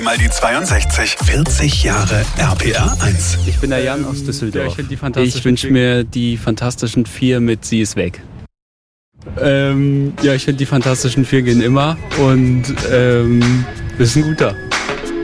Mal die 62. 40 Jahre RPR 1. Ich bin der Jan aus Düsseldorf. Ich wünsche mir die Fantastischen Vier mit Sie ist weg. Ich finde die Fantastischen Vier gehen immer und ist ein guter.